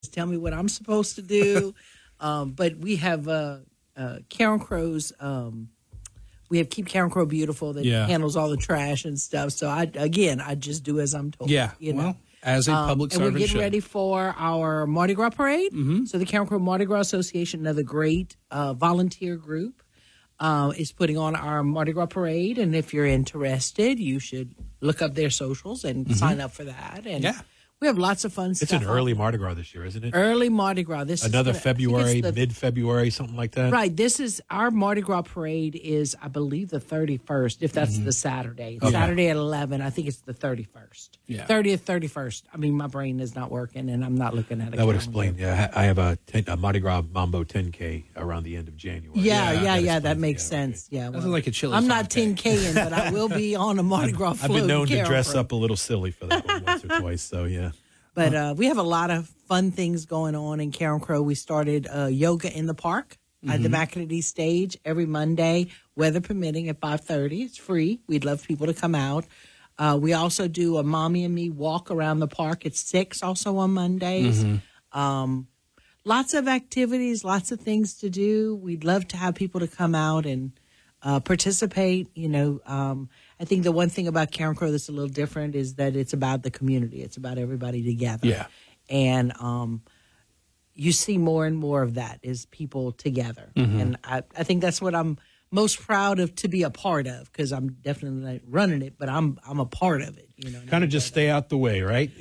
tell me what I'm supposed to do. But we have Karen Crow's. We have Keep Karen Crow Beautiful that handles all the trash and stuff. So I just do as I'm told. Yeah, Well, as a public servant and we're getting should. ready for our Mardi Gras parade. Mm-hmm. So the Karen Crow Mardi Gras Association, another great volunteer group, is putting on our Mardi Gras parade. And if you're interested, you should look up their socials and sign up for that. And we have lots of fun stuff. It's an early Mardi Gras this year, isn't it? Early Mardi Gras. This Another is February, mid-February, something like that? Right. This is our Mardi Gras parade is, I believe, the 31st, if that's the Saturday. It's Saturday at 11. I think it's the 31st. Yeah. 30th, 31st. I mean, my brain is not working, and I'm not looking at it. That would explain. Yeah, I have a Mardi Gras Mambo 10K around the end of January. Yeah. That makes sense. Yeah. Well, like a chili. I'm not 10K-ing, but I will be on a Mardi Gras float. I've been known to dress up a little silly for that one once or twice, so yeah. But we have a lot of fun things going on in Karen Crow. We started yoga in the park at the McEnany stage every Monday, weather permitting, at 5:30. It's free. We'd love people to come out. We also do a Mommy and Me walk around the park at 6 also on Mondays. Lots of activities, lots of things to do. We'd love to have people to come out and participate. I think the one thing about Karen Crow that's a little different is that it's about the community. It's about everybody together. Yeah. And you see more and more of that is people together. And I think that's what I'm most proud of to be a part of, because I'm definitely not running it, but I'm a part of it. Kind of just stay out the way, right?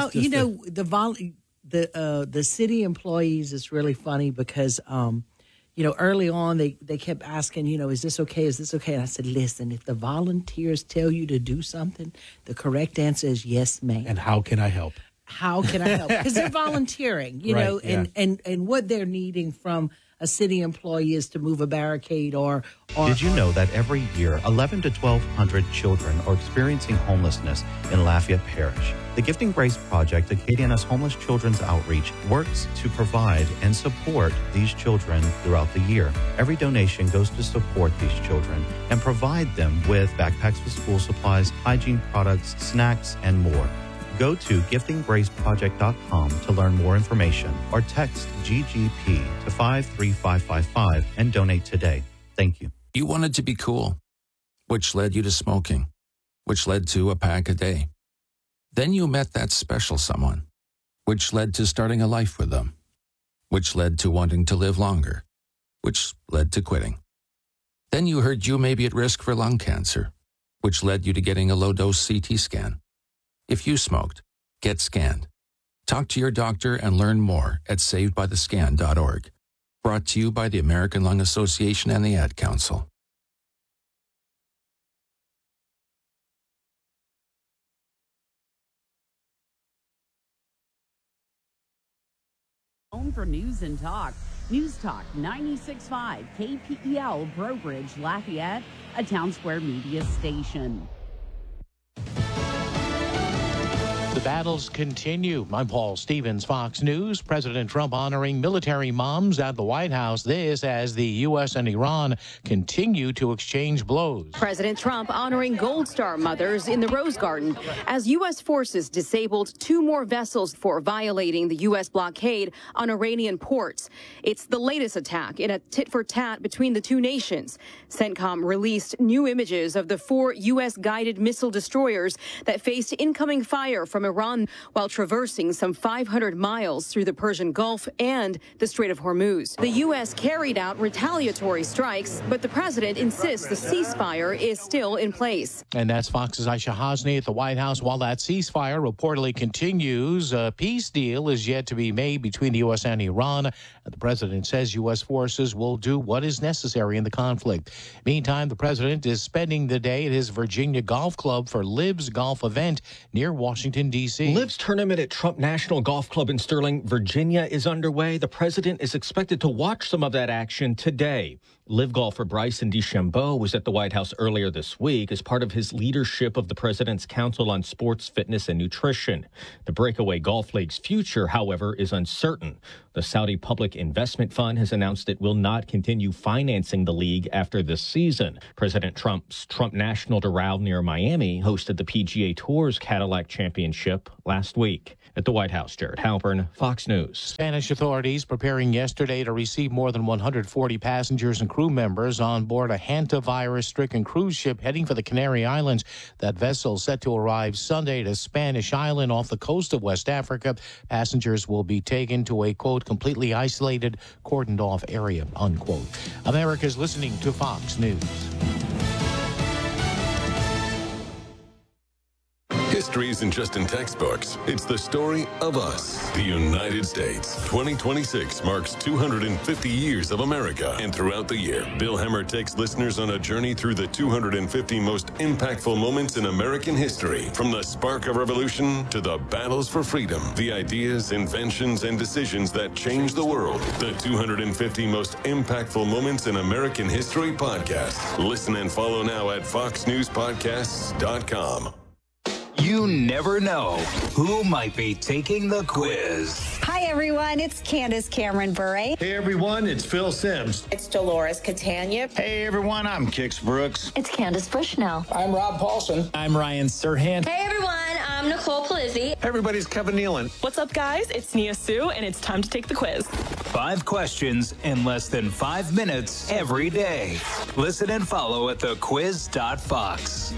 The city employees is really funny because early on they kept asking, is this okay? Is this okay? And I said, listen, if the volunteers tell you to do something, the correct answer is yes, ma'am. And how can I help? How can I help? Because they're volunteering, and what they're needing from a city employee is to move a barricade or Did you know that every year 11 to 1,200 children are experiencing homelessness in Lafayette Parish? The Gifting Grace Project, Acadiana's Homeless Children's Outreach, works to provide and support these children throughout the year. Every donation goes to support these children and provide them with backpacks with school supplies, hygiene products, snacks, and more. Go to giftinggraceproject.com to learn more information or text GGP to 53555 and donate today. Thank you. You wanted to be cool, which led you to smoking, which led to a pack a day. Then you met that special someone, which led to starting a life with them, which led to wanting to live longer, which led to quitting. Then you heard you may be at risk for lung cancer, which led you to getting a low-dose CT scan. If you smoked, get scanned. Talk to your doctor and learn more at savedbythescan.org. Brought to you by the American Lung Association and the Ad Council. Home for news and talk. News Talk 96.5 KPEL, Breaux Bridge, Lafayette, a Town Square Media station. The battles continue. I'm Paul Stevens, Fox News. President Trump honoring military moms at the White House. This as the U.S. and Iran continue to exchange blows. President Trump honoring Gold Star mothers in the Rose Garden as U.S. forces disabled 2 more vessels for violating the U.S. blockade on Iranian ports. It's the latest attack in a tit-for-tat between the two nations. CENTCOM released new images of the 4 U.S. guided missile destroyers that faced incoming fire from Iran while traversing some 500 miles through the Persian Gulf and the Strait of Hormuz. The U.S. carried out retaliatory strikes, but the president insists the ceasefire is still in place. And that's Fox's Aisha Hasni at the White House. While that ceasefire reportedly continues, a peace deal is yet to be made between the U.S. and Iran. And the president says U.S. forces will do what is necessary in the conflict. Meantime, the president is spending the day at his Virginia Golf Club for Lib's golf event near Washington, D.C. Lib's tournament at Trump National Golf Club in Sterling, Virginia is underway. The president is expected to watch some of that action today. Live golfer Bryson DeChambeau was at the White House earlier this week as part of his leadership of the President's Council on Sports, Fitness, and Nutrition. The Breakaway Golf League's future, however, is uncertain. The Saudi Public Investment Fund has announced it will not continue financing the league after this season. President Trump's Trump National Doral near Miami hosted the PGA Tour's Cadillac Championship last week. At the White House, Jared Halpern, Fox News. Spanish authorities preparing yesterday to receive more than 140 passengers and crew members on board a hantavirus-stricken cruise ship heading for the Canary Islands. That vessel set to arrive Sunday to Spanish Island off the coast of West Africa. Passengers will be taken to a, quote, completely isolated, cordoned-off area, unquote. America's listening to Fox News. History isn't just in textbooks. It's the story of us, the United States. 2026 marks 250 years of America. And throughout the year, Bill Hemmer takes listeners on a journey through the 250 most impactful moments in American history. From the spark of revolution to the battles for freedom, the ideas, inventions, and decisions that changed the world. The 250 most impactful moments in American history podcast. Listen and follow now at foxnewspodcasts.com. You never know who might be taking the quiz. Hi, everyone. It's Candace Cameron Bure. Hey, everyone. It's Phil Sims. It's Dolores Catania. Hey, everyone. I'm Kix Brooks. It's Candace Bushnell. I'm Rob Paulson. I'm Ryan Serhant. Hey, everyone. I'm Nicole Palizzi. Everybody's Kevin Nealon. What's up, guys? It's Nia Sue, and it's time to take the quiz. 5 questions in less than 5 minutes every day. Listen and follow at thequiz.fox.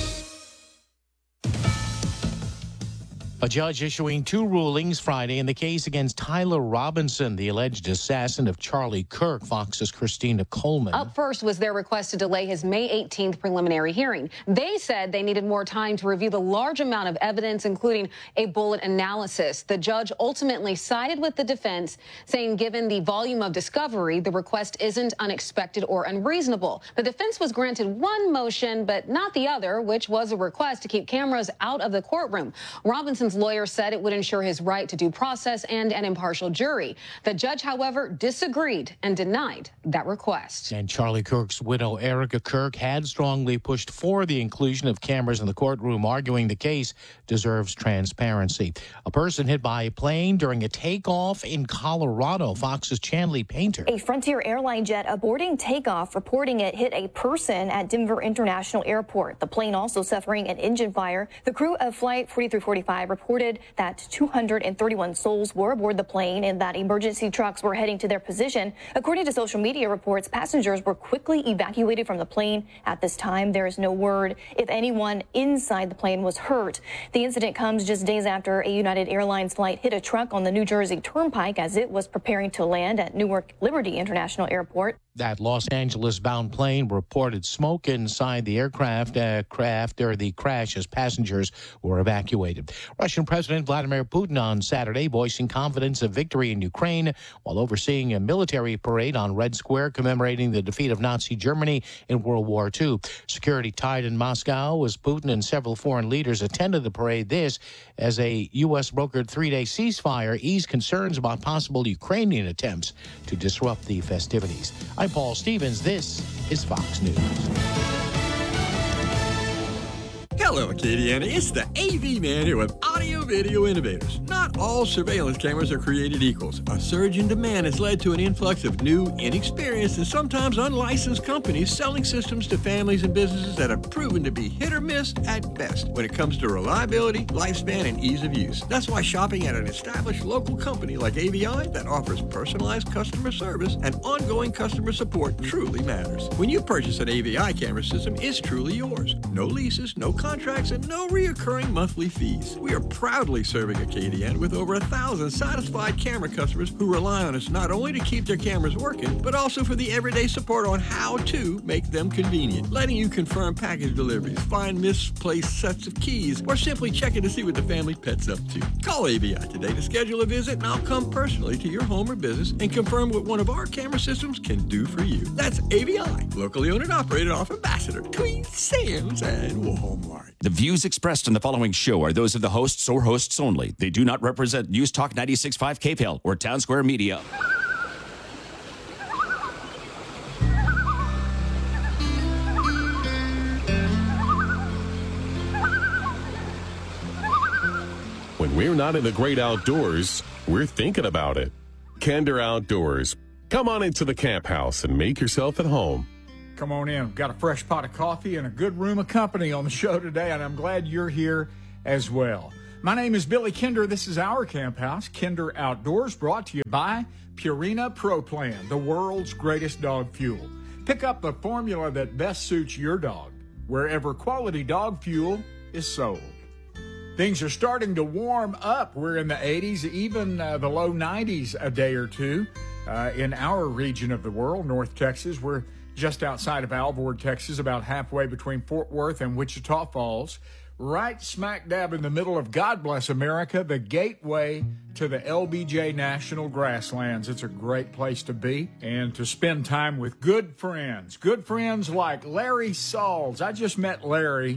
A judge issuing 2 rulings Friday in the case against Tyler Robinson, the alleged assassin of Charlie Kirk. Fox's Christina Coleman. Up first was their request to delay his May 18th preliminary hearing. They said they needed more time to review the large amount of evidence, including a bullet analysis. The judge ultimately sided with the defense, saying given the volume of discovery, the request isn't unexpected or unreasonable. The defense was granted one motion, but not the other, which was a request to keep cameras out of the courtroom. Robinson's lawyer said it would ensure his right to due process and an impartial jury. The judge, however, disagreed and denied that request. And Charlie Kirk's widow, Erica Kirk, had strongly pushed for the inclusion of cameras in the courtroom, arguing the case deserves transparency. A person hit by a plane during a takeoff in Colorado. Fox's Chanley Painter. A Frontier airline jet aborting takeoff, reporting it hit a person at Denver International Airport. The plane also suffering an engine fire. The crew of Flight 4335 reported that 231 souls were aboard the plane and that emergency trucks were heading to their position. According to social media reports, passengers were quickly evacuated from the plane. At this time, there is no word if anyone inside the plane was hurt. The incident comes just days after a United Airlines flight hit a truck on the New Jersey Turnpike as it was preparing to land at Newark Liberty International Airport. That Los Angeles-bound plane reported smoke inside the aircraft after the crash as passengers were evacuated. Russian President Vladimir Putin on Saturday voicing confidence of victory in Ukraine while overseeing a military parade on Red Square commemorating the defeat of Nazi Germany in World War II. Security tied in Moscow as Putin and several foreign leaders attended the parade. This as a U.S.-brokered 3-day ceasefire eased concerns about possible Ukrainian attempts to disrupt the festivities. I'm Paul Stevens. This is Fox News. Hello, Acadiana. It's the AV Man here with Audio Video Innovators. Not all surveillance cameras are created equals. A surge in demand has led to an influx of new, inexperienced, and sometimes unlicensed companies selling systems to families and businesses that have proven to be hit or miss at best when it comes to reliability, lifespan, and ease of use. That's why shopping at an established local company like AVI that offers personalized customer service and ongoing customer support truly matters. When you purchase an AVI camera system, it's truly yours. No leases, no contracts, and no reoccurring monthly fees. We are proudly serving Acadiana with over 1,000 satisfied camera customers who rely on us not only to keep their cameras working, but also for the everyday support on how to make them convenient, letting you confirm package deliveries, find misplaced sets of keys, or simply checking to see what the family pet's up to. Call AVI today to schedule a visit, and I'll come personally to your home or business and confirm what one of our camera systems can do for you. That's AVI, locally owned and operated off Ambassador, Queen Sam's, and Walmart. The views expressed in the following show are those of the hosts or hosts only. They do not represent News Talk 96.5 KPEL or Town Square Media. we're not in the great outdoors, we're thinking about it. Kinder Outdoors. Come on into the camp house and make yourself at home. Come on in. We've got a fresh pot of coffee and a good room of company on the show today, and I'm glad you're here as well. My name is Billy Kinder. This is our camp house, Kinder Outdoors, brought to you by Purina Pro Plan, the world's greatest dog fuel. Pick up the formula that best suits your dog, wherever quality dog fuel is sold. Things are starting to warm up. We're in the 80s, even the low 90s a day or two in our region of the world, North Texas. We're just outside of Alvord, Texas, about halfway between Fort Worth and Wichita Falls, right smack dab in the middle of God Bless America, the gateway to the LBJ National Grasslands. It's a great place to be and to spend time with good friends like Larry Sauls. I just met Larry,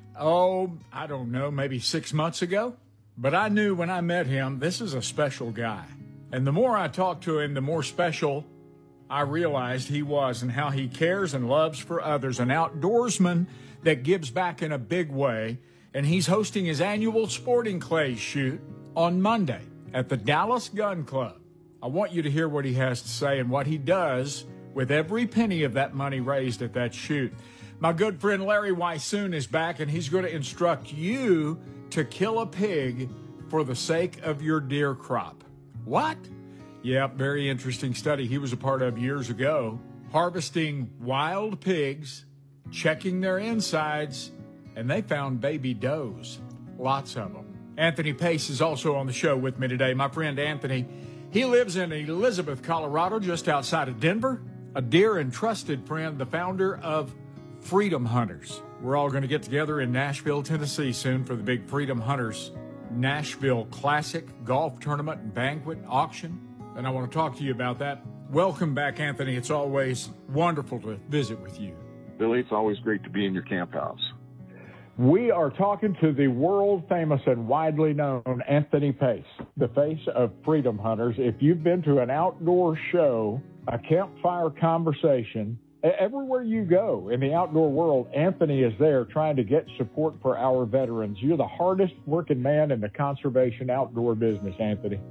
I don't know, maybe 6 months ago, but I knew when I met him, this is a special guy. And the more I talked to him, the more special I realized he was, and how he cares and loves for others, an outdoorsman that gives back in a big way. And he's hosting his annual Sporting Clays shoot on Monday at the Dallas Gun Club. I want you to hear what he has to say and what he does with every penny of that money raised at that shoot. My good friend Larry Weissoon is back, and he's going to instruct you to kill a pig for the sake of your deer crop. What? Yep, very interesting study he was a part of years ago. Harvesting wild pigs, checking their insides, and they found baby does. Lots of them. Anthony Pace is also on the show with me today. My friend Anthony, he lives in Elizabeth, Colorado, just outside of Denver. A dear and trusted friend, the founder of Freedom Hunters. We're all going to get together in Nashville, Tennessee soon for the big Freedom Hunters Nashville Classic Golf Tournament and Banquet Auction. And I want to talk to you about that. Welcome back, Anthony. It's always wonderful to visit with you. Billy, it's always great to be in your camp house. We are talking to the world famous and widely known Anthony Pace, the face of Freedom Hunters. If you've been to an outdoor show, a campfire conversation, everywhere you go in the outdoor world, Anthony is there trying to get support for our veterans. You're the hardest working man in the conservation outdoor business, Anthony.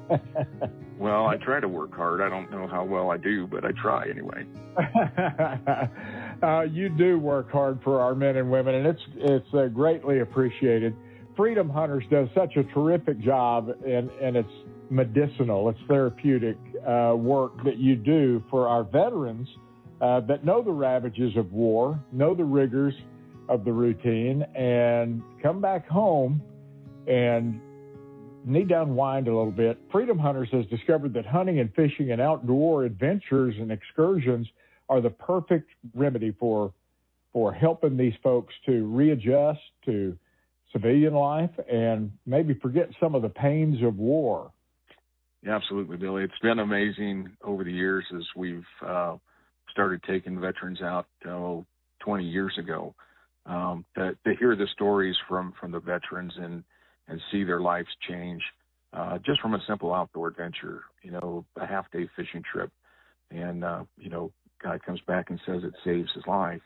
Well, I try to work hard. I don't know how well I do, but I try anyway. You do work hard for our men and women, and it's greatly appreciated. Freedom Hunters does such a terrific job, and it's medicinal, it's therapeutic work that you do for our veterans that know the ravages of war, know the rigors of the routine, and come back home and need to unwind a little bit. Freedom Hunters has discovered that hunting and fishing and outdoor adventures and excursions are the perfect remedy for helping these folks to readjust to civilian life and maybe forget some of the pains of war. Yeah, absolutely, Billy. It's been amazing over the years as we've started taking veterans out 20 years ago, to hear the stories from the veterans and see their lives change just from a simple outdoor adventure, a half-day fishing trip. And, guy comes back and says it saves his life.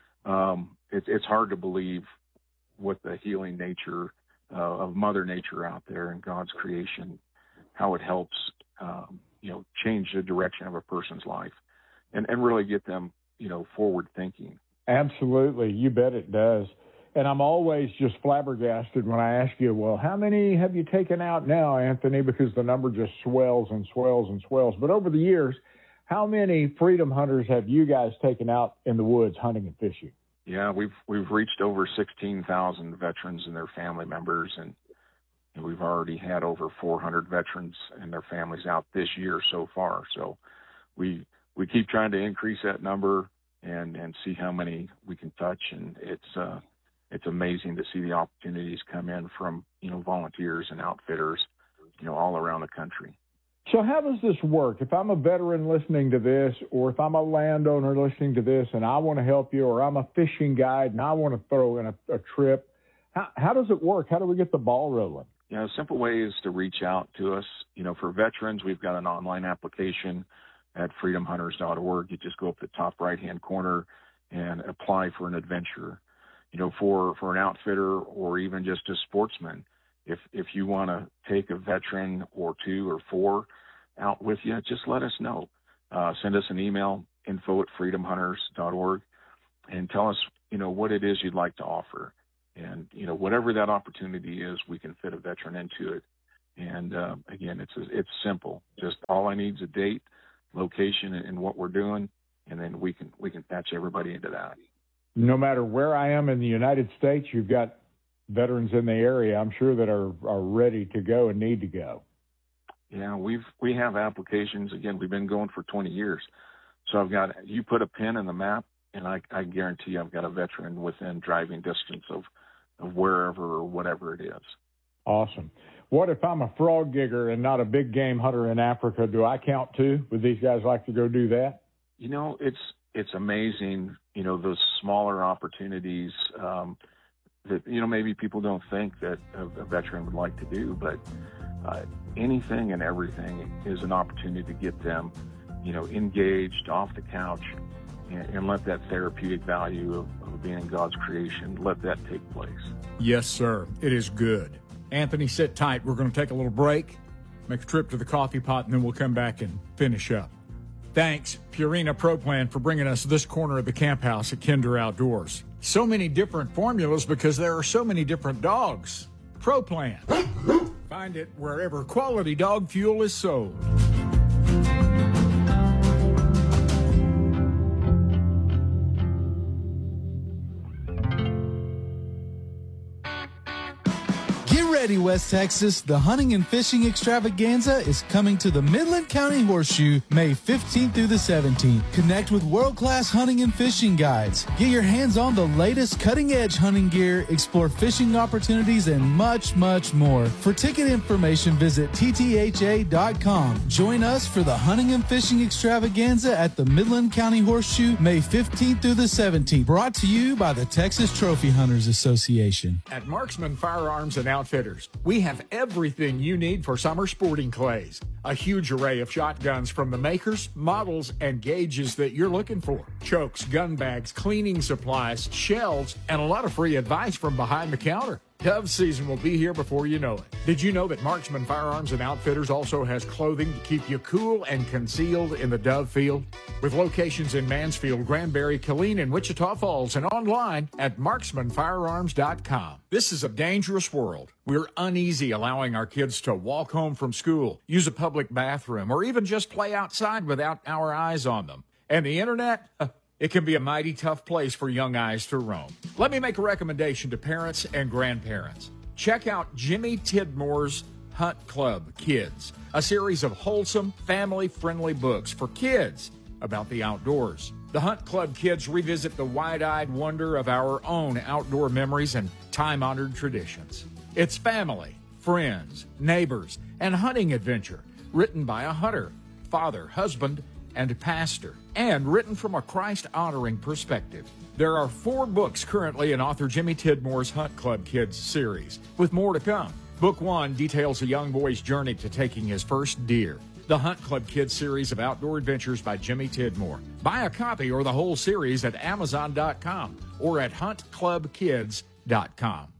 It's hard to believe what the healing nature of Mother Nature out there and God's creation, how it helps, change the direction of a person's life and really get them, forward thinking. Absolutely. You bet it does. And I'm always just flabbergasted when I ask you, well, how many have you taken out now, Anthony? Because the number just swells and swells and swells. But over the years, how many Freedom Hunters have you guys taken out in the woods hunting and fishing? Yeah, we've reached over 16,000 veterans and their family members, and we've already had over 400 veterans and their families out this year so far. So we keep trying to increase that number and see how many we can touch, and it's amazing to see the opportunities come in from, volunteers and outfitters, all around the country. So how does this work? If I'm a veteran listening to this, or if I'm a landowner listening to this and I want to help you, or I'm a fishing guide and I want to throw in a trip, how does it work? How do we get the ball rolling? A simple way is to reach out to us. For veterans, we've got an online application at freedomhunters.org. You just go up the top right-hand corner and apply for an adventure. For an outfitter or even just a sportsman, if you want to take a veteran or 2 or 4 out with you, just let us know. Send us an email, info@freedomhunters.org, and tell us, what it is you'd like to offer. And, whatever that opportunity is, we can fit a veteran into it. And, again, it's simple. Just all I need is a date, location, and what we're doing, and then we can patch everybody into that. No matter where I am in the United States, you've got veterans in the area, I'm sure, that are ready to go and need to go. Yeah, we have applications. Again, we've been going for 20 years. So you put a pin in the map, and I guarantee you I've got a veteran within driving distance of wherever or whatever it is. Awesome. What if I'm a frog gigger and not a big game hunter in Africa? Do I count too? Would these guys like to go do that? It's amazing, those smaller opportunities that, maybe people don't think that a veteran would like to do, but anything and everything is an opportunity to get them, engaged off the couch and let that therapeutic value of being in God's creation, let that take place. Yes, sir. It is good. Anthony, sit tight. We're going to take a little break, make a trip to the coffee pot, and then we'll come back and finish up. Thanks, Purina Pro Plan, for bringing us this corner of the camp house at Kinder Outdoors. So many different formulas because there are so many different dogs. Pro Plan. Find it wherever quality dog fuel is sold. Ready, West Texas. The hunting and fishing extravaganza is coming to the Midland County Horseshoe May 15th through the 17th. Connect with world-class hunting and fishing guides. Get your hands on the latest cutting-edge hunting gear, explore fishing opportunities, and much, much more. For ticket information, visit ttha.com. Join us for the hunting and fishing extravaganza at the Midland County Horseshoe May 15th through the 17th. Brought to you by the Texas Trophy Hunters Association. At Marksman Firearms and Outfitters, we have everything you need for summer sporting clays. A huge array of shotguns from the makers, models, and gauges that you're looking for. Chokes, gun bags, cleaning supplies, shells, and a lot of free advice from behind the counter. Dove season will be here before you know it. Did you know that Marksman Firearms and Outfitters also has clothing to keep you cool and concealed in the dove field? With locations in Mansfield, Granbury, Killeen, and Wichita Falls, and online at marksmanfirearms.com. This is a dangerous world. We're uneasy allowing our kids to walk home from school, use a public bathroom, or even just play outside without our eyes on them. And the internet? It can be a mighty tough place for young eyes to roam. Let me make a recommendation to parents and grandparents. Check out Jimmy Tidmore's Hunt Club Kids, a series of wholesome, family-friendly books for kids about the outdoors. The Hunt Club Kids revisit the wide-eyed wonder of our own outdoor memories and time-honored traditions. It's family, friends, neighbors, and hunting adventure, written by a hunter, father, husband, and pastor, and written from a Christ-honoring perspective. There are 4 books currently in author Jimmy Tidmore's Hunt Club Kids series, with more to come. Book 1 details a young boy's journey to taking his first deer. The Hunt Club Kids series of outdoor adventures by Jimmy Tidmore. Buy a copy or the whole series at Amazon.com or at HuntClubKids.com.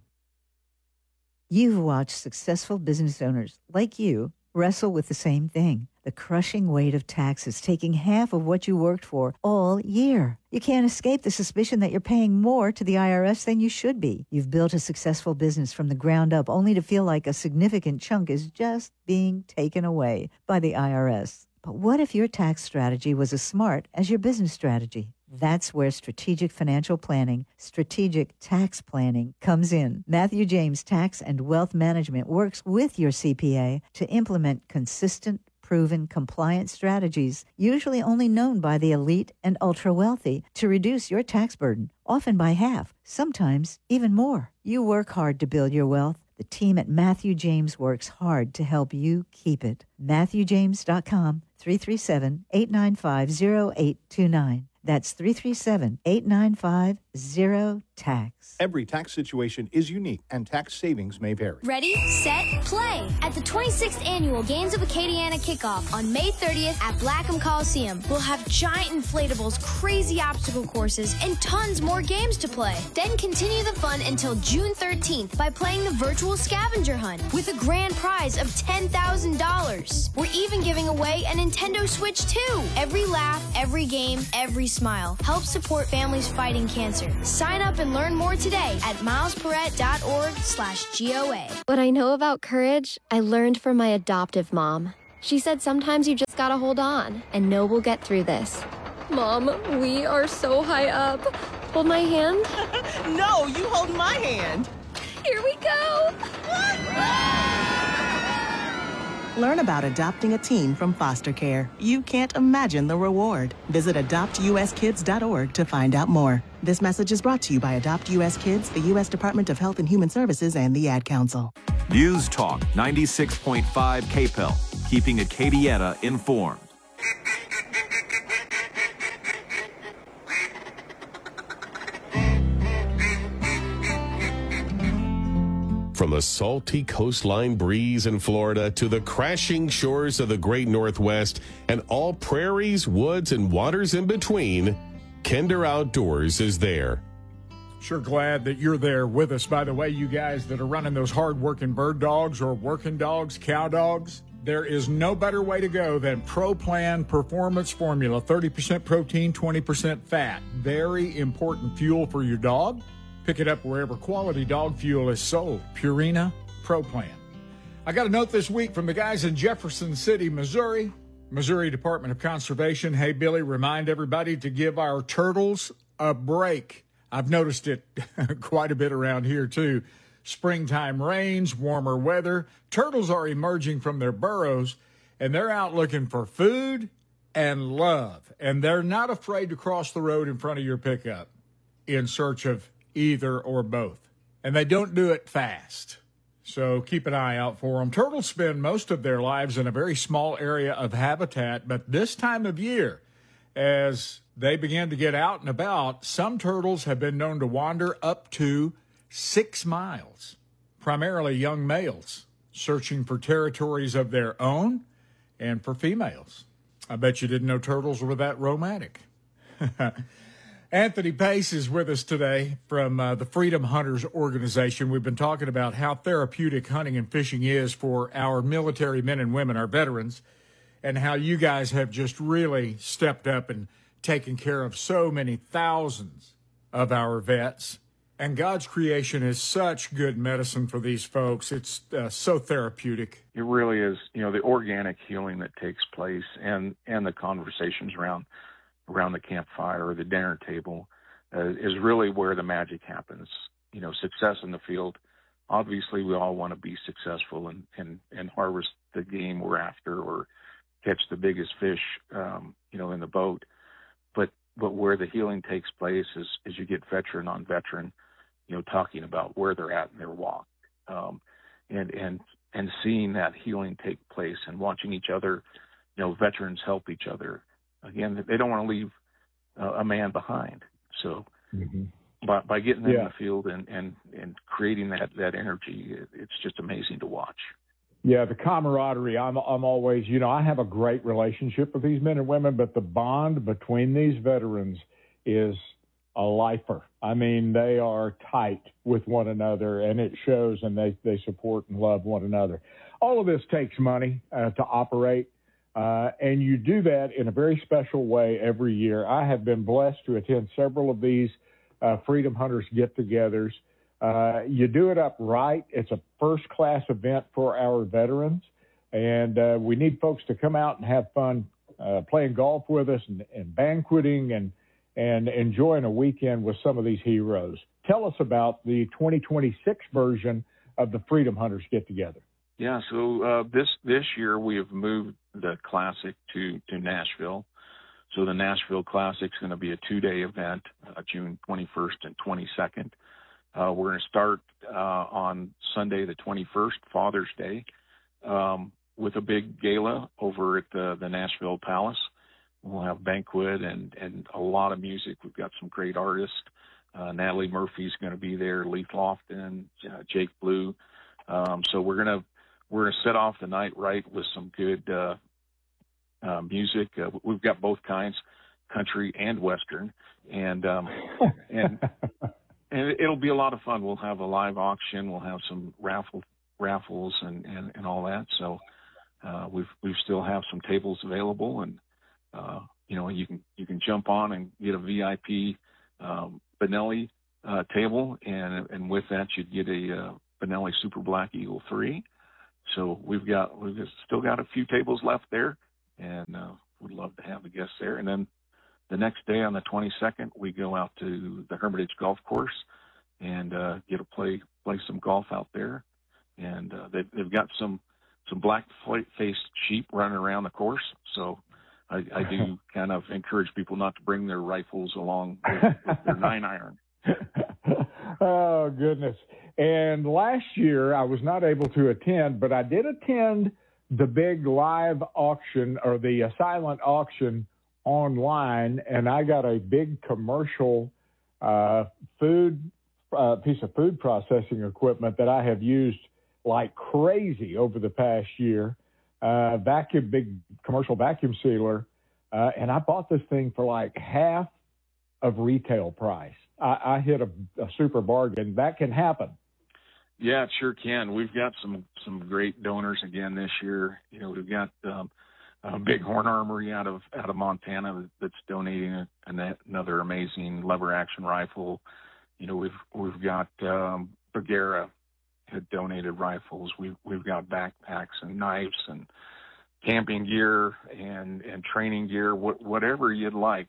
You've watched successful business owners like you wrestle with the same thing. The crushing weight of taxes taking half of what you worked for all year. You can't escape the suspicion that you're paying more to the IRS than you should be. You've built a successful business from the ground up only to feel like a significant chunk is just being taken away by the IRS. But what if your tax strategy was as smart as your business strategy? That's where strategic financial planning, strategic tax planning comes in. Matthew James Tax and Wealth Management works with your CPA to implement consistent, proven compliance strategies, usually only known by the elite and ultra-wealthy, to reduce your tax burden, often by half, sometimes even more. You work hard to build your wealth. The team at Matthew James works hard to help you keep it. MatthewJames.com, 337-895-0829. That's 337-895-0829. tax. Every tax situation is unique, and tax savings may vary. Ready, set, play. At the 26th Annual Games of Acadiana Kickoff on May 30th at Blackham Coliseum, we'll have giant inflatables, crazy obstacle courses, and tons more games to play. Then continue the fun until June 13th by playing the virtual scavenger hunt with a grand prize of $10,000. We're even giving away a Nintendo Switch too. Every laugh, every game, every smile. Help support families fighting cancer. Sign up and learn more today at milesperrette.org/GOA. What I know about courage, I learned from my adoptive mom. She said sometimes you just gotta hold on and know we'll get through this. Mom, we are so high up. Hold my hand. No, you hold my hand. Here we go. Learn about adopting a teen from foster care. You can't imagine the reward. Visit adoptuskids.org to find out more. This message is brought to you by Adopt U.S. Kids, the U.S. Department of Health and Human Services, and the Ad Council. News Talk 96.5 KPEL, keeping Acadiana informed. From the salty coastline breeze in Florida to the crashing shores of the great Northwest and all prairies, woods, and waters in between, Kinder Outdoors is there. Sure glad that you're there with us. By the way, you guys that are running those hard-working bird dogs or working dogs, cow dogs, there is no better way to go than ProPlan Performance Formula. 30% protein, 20% fat. Very important fuel for your dog. Pick it up wherever quality dog fuel is sold. Purina ProPlan. I got a note this week from the guys in Jefferson City, Missouri. Missouri Department of Conservation. Hey, Billy, remind everybody to give our turtles a break. I've noticed it quite a bit around here, too. Springtime rains, warmer weather. Turtles are emerging from their burrows, and they're out looking for food and love. And they're not afraid to cross the road in front of your pickup in search of either or both. And they don't do it fast. So keep an eye out for them. Turtles spend most of their lives in a very small area of habitat, but this time of year, as they begin to get out and about, some turtles have been known to wander up to 6 miles, primarily young males, searching for territories of their own and for females. I bet you didn't know turtles were that romantic. Anthony Pace is with us today from the Freedom Hunters Organization. We've been talking about how therapeutic hunting and fishing is for our military men and women, our veterans, and how you guys have just really stepped up and taken care of so many thousands of our vets. And God's creation is such good medicine for these folks. It's so therapeutic. It really is, the organic healing that takes place and the conversations around the campfire or the dinner table is really where the magic happens. Success in the field. Obviously, we all want to be successful and harvest the game we're after or catch the biggest fish, in the boat. But where the healing takes place is you get veteran on veteran, talking about where they're at in their walk, and seeing that healing take place and watching each other, veterans help each other. Again, they don't want to leave a man behind. So by getting them in the field and creating that energy, it's just amazing to watch. Yeah, the camaraderie. I'm always, I have a great relationship with these men and women, but the bond between these veterans is a lifer. I mean, they are tight with one another, and it shows, and they support and love one another. All of this takes money to operate. And you do that in a very special way every year. I have been blessed to attend several of these Freedom Hunters get-togethers. You do it up right. It's a first-class event for our veterans, and we need folks to come out and have fun playing golf with us and banqueting and enjoying a weekend with some of these heroes. Tell us about the 2026 version of the Freedom Hunters get-together. Yeah, so this year we have moved the Classic to Nashville. So the Nashville Classic is going to be a 2-day event, June 21st and 22nd. We're going to start on Sunday the 21st, Father's Day, with a big gala over at the Nashville Palace. We'll have banquet and a lot of music. We've got some great artists. Natalie Murphy's going to be there, Leith Lofton, Jake Blue. So we're gonna set off the night right with some good music. We've got both kinds, country and Western, and it'll be a lot of fun. We'll have a live auction. We'll have some raffles and all that. So we still have some tables available, and you can jump on and get a VIP Benelli table, and with that you'd get a Benelli Super Black Eagle 3. So we've still got a few tables left there, and would love to have the guests there. And then the next day on the 22nd, we go out to the Hermitage Golf Course and get to play some golf out there. And they've got some black-faced sheep running around the course. So I do kind of encourage people not to bring their rifles along with their 9-iron. Oh, goodness. And last year I was not able to attend, but I did attend the big live auction, or the silent auction online, and I got a big commercial piece of food processing equipment that I have used like crazy over the past year, big commercial vacuum sealer, and I bought this thing for like half of retail price. I hit a super bargain. That can happen. Yeah, it sure can. We've got some great donors again this year. We've got Bighorn Armory out of Montana that's donating another amazing lever action rifle. We've got Bagheera had donated rifles. We've got backpacks and knives and camping gear and training gear, whatever you'd like.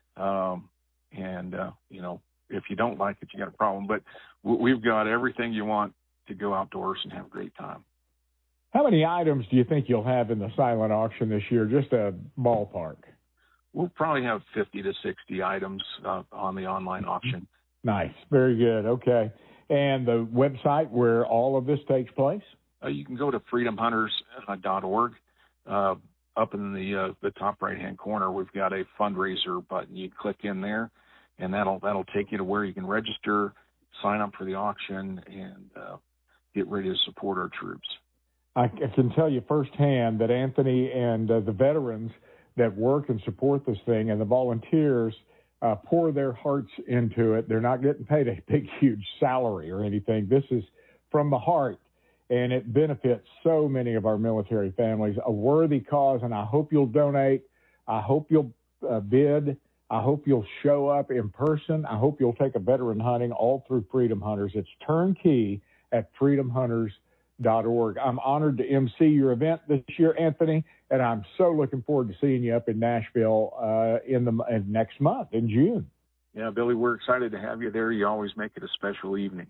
If you don't like it, you got a problem. But we've got everything you want to go outdoors and have a great time. How many items do you think you'll have in the silent auction this year? Just a ballpark. We'll probably have 50 to 60 items on the online auction. Nice. Very good. Okay. And the website where all of this takes place? You can go to freedomhunters.org. Up in the top right-hand corner, we've got a fundraiser button. You click in there, and that'll take you to where you can register, sign up for the auction, and get ready to support our troops. I can tell you firsthand that Anthony and the veterans that work and support this thing and the volunteers pour their hearts into it. They're not getting paid a big, huge salary or anything. This is from the heart, and it benefits so many of our military families. A worthy cause, and I hope you'll donate. I hope you'll bid. I hope you'll show up in person. I hope you'll take a veteran hunting all through Freedom Hunters. It's turnkey at freedomhunters.org. I'm honored to MC your event this year, Anthony, and I'm so looking forward to seeing you up in Nashville in next month, in June. Yeah, Billy, we're excited to have you there. You always make it a special evening.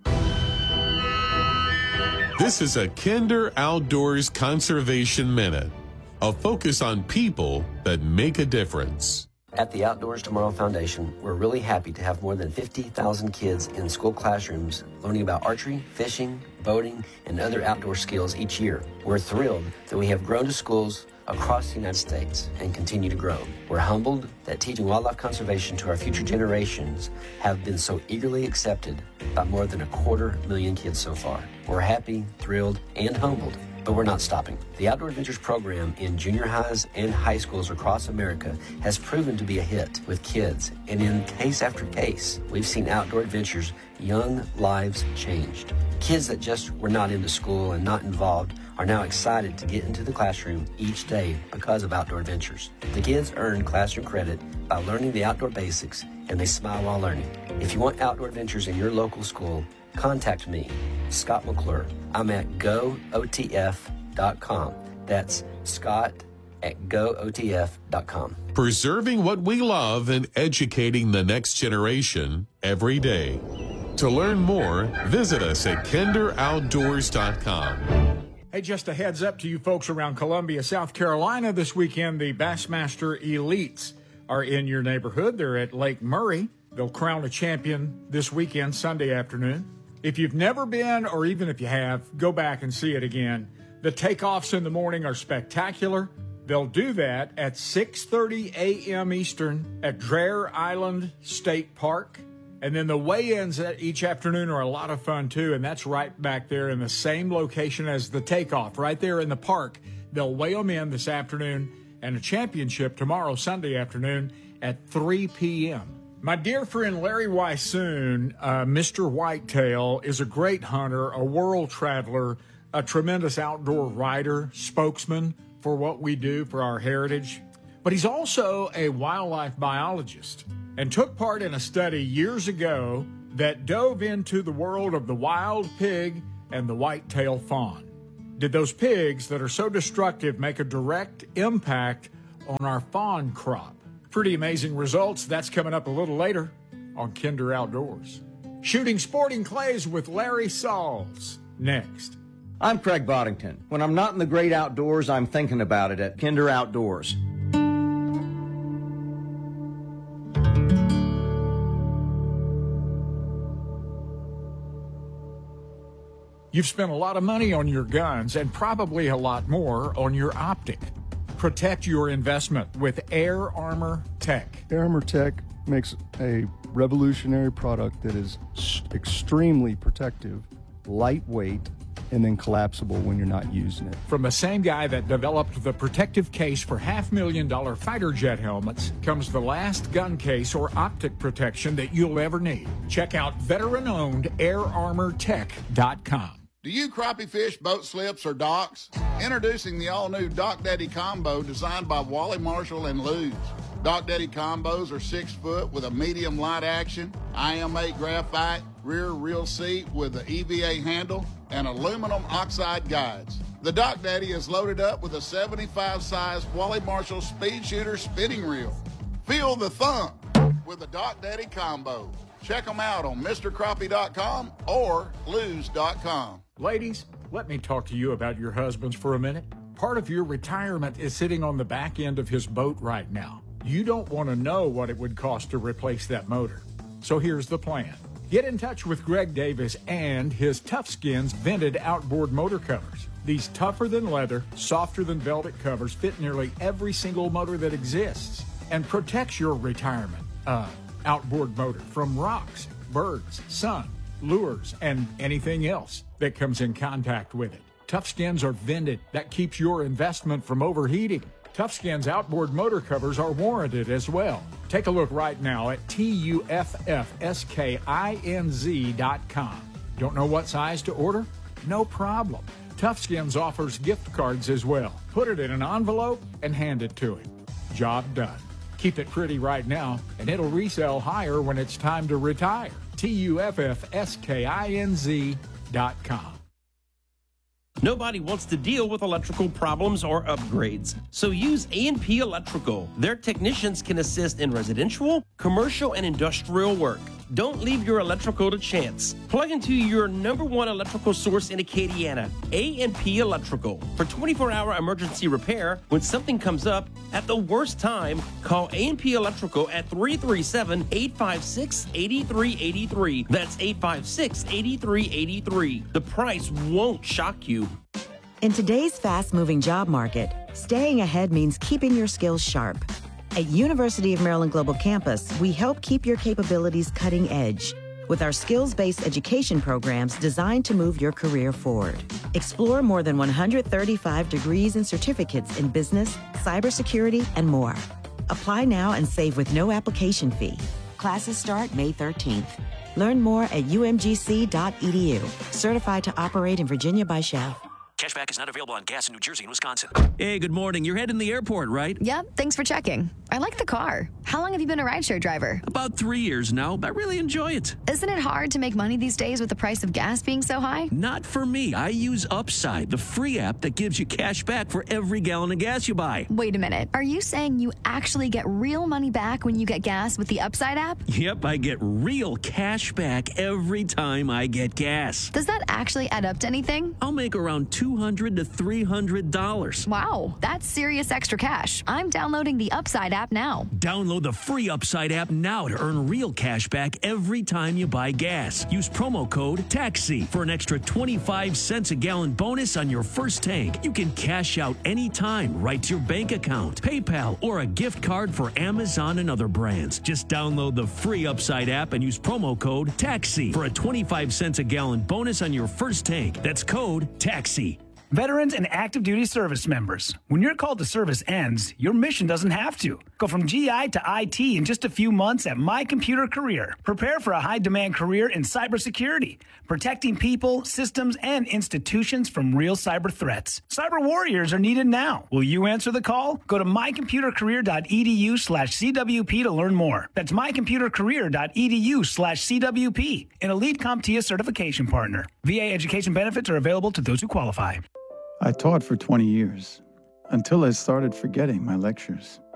This is a Kinder Outdoors Conservation Minute, a focus on people that make a difference. At the Outdoors Tomorrow Foundation, we're really happy to have more than 50,000 kids in school classrooms learning about archery, fishing, boating, and other outdoor skills each year. We're thrilled that we have grown to schools across the United States and continue to grow. We're humbled that teaching wildlife conservation to our future generations have been so eagerly accepted by more than 250,000 kids so far. We're happy, thrilled, and humbled. But we're not stopping. The Outdoor Adventures program in junior highs and high schools across America has proven to be a hit with kids. And in case after case, we've seen Outdoor Adventures' young lives changed. Kids that just were not into school and not involved are now excited to get into the classroom each day because of Outdoor Adventures. The kids earn classroom credit by learning the outdoor basics, and they smile while learning. If you want Outdoor Adventures in your local school, contact me, Scott McClure. I'm at gootf.com. That's Scott at gootf.com. Preserving what we love and educating the next generation every day. To learn more, visit us at kinderoutdoors.com. Hey, just a heads up to you folks around Columbia, South Carolina. This weekend, the Bassmaster Elites are in your neighborhood. They're at Lake Murray. They'll crown a champion this weekend, Sunday afternoon. If you've never been, or even if you have, go back and see it again. The takeoffs in the morning are spectacular. They'll do that at 6:30 a.m. Eastern at Dreher Island State Park. And then the weigh-ins each afternoon are a lot of fun, too, and that's right back there in the same location as the takeoff, right there in the park. They'll weigh them in this afternoon, and a championship tomorrow, Sunday afternoon, at 3 p.m. My dear friend Larry Weissoon, Mr. Whitetail, is a great hunter, a world traveler, a tremendous outdoor writer, spokesman for what we do for our heritage. But he's also a wildlife biologist and took part in a study years ago that dove into the world of the wild pig and the whitetail fawn. Did those pigs that are so destructive make a direct impact on our fawn crop? Pretty amazing results. That's coming up a little later on Kinder Outdoors. Shooting sporting clays with Larry Sauls next. I'm Craig Boddington. When I'm not in the great outdoors, I'm thinking about it at Kinder Outdoors. You've spent a lot of money on your guns and probably a lot more on your optic. Protect your investment with Air Armor Tech. Air Armor Tech makes a revolutionary product that is extremely protective, lightweight, and then collapsible when you're not using it. From the same guy that developed the protective case for $500,000 fighter jet helmets comes the last gun case or optic protection that you'll ever need. Check out veteran-owned airarmortech.com. Do you crappie fish, boat slips, or docks? Introducing the all-new Dock Daddy Combo designed by Wally Marshall and Lew's. Dock Daddy Combos are 6 foot with a medium light action, IM8 graphite, rear reel seat with an EVA handle, and aluminum oxide guides. The Dock Daddy is loaded up with a 75 size Wally Marshall Speed Shooter spinning reel. Feel the thump with the Dock Daddy Combo. Check them out on MrCrappie.com or Lew's.com. Ladies, let me talk to you about your husbands for a minute. Part of your retirement is sitting on the back end of his boat right now. You don't want to know what it would cost to replace that motor. So here's the plan. Get in touch with Greg Davis and his Tough Skins vented outboard motor covers. These tougher than leather, softer than velvet covers fit nearly every single motor that exists and protects your retirement outboard motor from rocks, birds, sun, lures, and anything else that comes in contact with it. Tough Skins are vented. That keeps your investment from overheating. Tough Skins outboard motor covers are warranted as well. Take a look right now at TUFFSKINZ.com. Don't know what size to order? No problem. Tough Skins offers gift cards as well. Put it in an envelope and hand it to him. Job done. Keep it pretty right now, and it'll resell higher when it's time to retire. TUFFSKINZ.com. Nobody wants to deal with electrical problems or upgrades. So use A&P Electrical. Their technicians can assist in residential, commercial, and industrial work. Don't leave your electrical to chance. Plug into your #1 electrical source in Acadiana, A&P Electrical. For 24-hour emergency repair, when something comes up at the worst time, call A&P Electrical at 337-856-8383. That's 856-8383. The price won't shock you. In today's fast-moving job market, staying ahead means keeping your skills sharp. At University of Maryland Global Campus, we help keep your capabilities cutting edge with our skills-based education programs designed to move your career forward. Explore more than 135 degrees and certificates in business, cybersecurity, and more. Apply now and save with no application fee. Classes start May 13th. Learn more at umgc.edu. Certified to operate in Virginia by Chev. Cashback is not available on gas in New Jersey and Wisconsin. Hey, good morning. You're heading to the airport, right? Yep, thanks for checking. I like the car. How long have you been a rideshare driver? About 3 years now. I really enjoy it. Isn't it hard to make money these days with the price of gas being so high? Not for me. I use Upside, the free app that gives you cash back for every gallon of gas you buy. Wait a minute. Are you saying you actually get real money back when you get gas with the Upside app? Yep, I get real cash back every time I get gas. Does that actually add up to anything? I'll make around $200 to $300. Wow, that's serious extra cash. I'm downloading the Upside app app now. Download the free Upside app now to earn real cash back every time you buy gas. Use promo code TAXI for an extra 25 cents a gallon bonus on your first tank. You can cash out anytime right to your bank account, PayPal, or a gift card for Amazon and other brands. Just download the free Upside app and use promo code TAXI for a 25 cents a gallon bonus on your first tank. That's code TAXI. Veterans and active duty service members, when your call to service ends, your mission doesn't have to. Go from GI to IT in just a few months at My Computer Career. Prepare for a high-demand career in cybersecurity, protecting people, systems, and institutions from real cyber threats. Cyber warriors are needed now. Will you answer the call? Go to mycomputercareer.edu/CWP to learn more. That's mycomputercareer.edu/CWP, an elite CompTIA certification partner. VA education benefits are available to those who qualify. I taught for 20 years, until I started forgetting my lectures.